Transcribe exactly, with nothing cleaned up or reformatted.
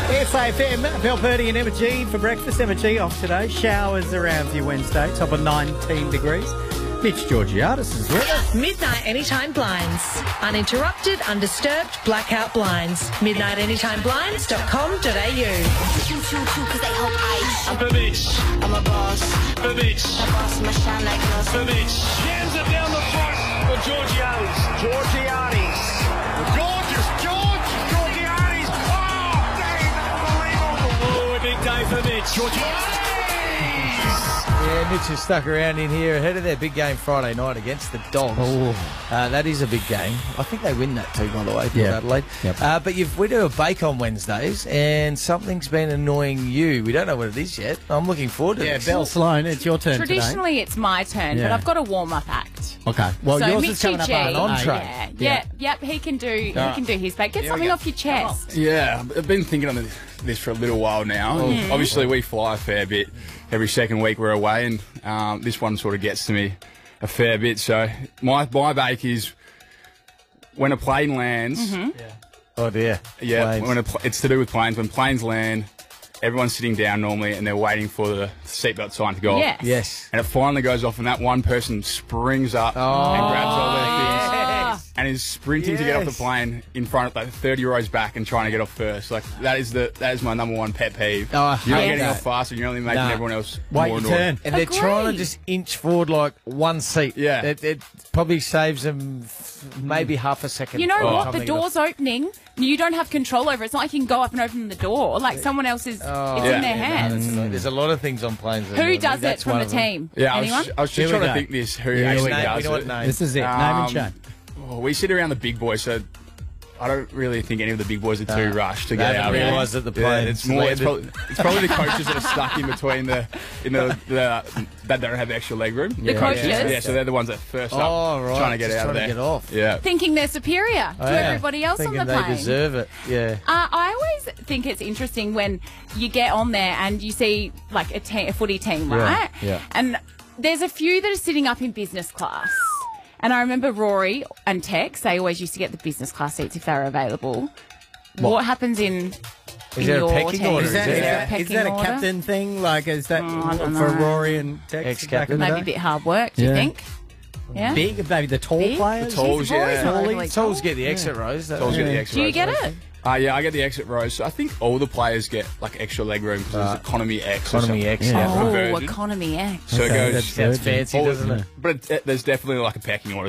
S A F M, Mel Purdy and Emma G for breakfast. Emma G off today. Showers around your Wednesday, top of nineteen degrees. Mitch Georgiadis is with us. Midnight Anytime Blinds. Uninterrupted, undisturbed, blackout blinds. midnight anytime blinds dot com dot a u. I'm a bitch. I'm a boss. A bitch. A boss, my shine like glass. A bitch. Jams it down the front for Georgiadis. Georgiadis. Gorgeous George. Georgiadis. Oh, Dave, unbelievable. Oh, a big day for Mitch. Georgiadis. Yeah, Mitch is stuck around in here ahead of their big game Friday night against the Dogs. Oh. Uh, that is a big game. I think they win that too, by the way, Port Yeah. Adelaide. Yep. Uh, but you've, we do a bake on Wednesdays, and something's been annoying you. We don't know what it is yet. I'm looking forward to Yeah, this. Belle Sloan, it's your turn Traditionally, it's my turn, Yeah. but I've got a warm-up act. today. Okay. Well, so yours Mitchie is coming up G, on entree. Yeah, Yeah. yeah, yep. He can do. He Alright. can do his bake. Get Here we something go. off your chest. Yeah, I've been thinking on this for a little while now. Obviously, we fly a fair bit. Every second week we're away, and um, this one sort of gets to me a fair bit. So my my bake is when a plane lands. Oh, dear. Yeah, Planes. when a pl- it's to do with planes. When planes land, everyone's sitting down normally, and they're waiting for the seatbelt sign to go off. Yes. Yes. And it finally goes off, and that one person springs up Oh, and grabs all their things. yes. And is sprinting to get off the Yes. plane in front of like thirty rows back and trying to get off first. Like that is the that is my number one pet peeve. Oh, I you're not hate getting that. off faster. You're only making Nah. everyone else Wait more your annoyed. turn. And they're trying to Agreed. just inch forward like one seat. Yeah. It, it probably saves them f- maybe half a second. You know by what? time The they get off. door's opening. You don't have control over it. It's not like you can go up and open the door. Like someone else is. Oh, it's Yeah. in their yeah, no, hands. that's annoying. There's a lot of things on planes. that Who annoy me. does it That's from one the of them. team? Yeah, I was, Anyone? I was Here just we trying to go. think this. Who Here actually we go. does We know what it? name. This is it. Name Um, and shame. Well, we sit around the big boys, so I don't really think any of the big boys are too No. rushed to They get haven't out. realised that the Yeah, plane it's more. It's landed. probably, it's probably the coaches that are stuck in between the in the, the that don't have extra leg room. The coaches? Yeah, so they're the ones that first up Oh, right. trying to get Just out of trying there. to get off. Yeah. Thinking they're superior Oh, to yeah. everybody else Thinking on the they plane. deserve it. Yeah. Uh, I always think it's interesting when you get on there and you see like a, te- a footy team, Yeah, right? yeah. And there's a few that are sitting up in business class. And I remember Rory and Tex, they always used to get the business class seats if they were available. What, happens in, in there a your pecking team? order? Is that, Is is there that, is pecking that a order? captain thing? Like, is that Oh, I don't for know. Rory and Tex? Ex-captain. back in the Maybe a day? bit hard work, do Yeah. you think? Yeah. Big, maybe the tall Big? players? The talls, Jeez, Rory's yeah. not Tall- overly Tolls tall. get the exit rows. That Tolls get the Yeah. extra Do you rows, get right? it? Uh, yeah, I get the exit rows. So I think all the players get like extra leg room because Uh, there's economy X. or Economy something. X, Yeah. yeah. Oh, Virgin. economy X. So it Okay, goes. that's Sounds Virgin. fancy, all- doesn't it? But it, there's definitely like a pecking order.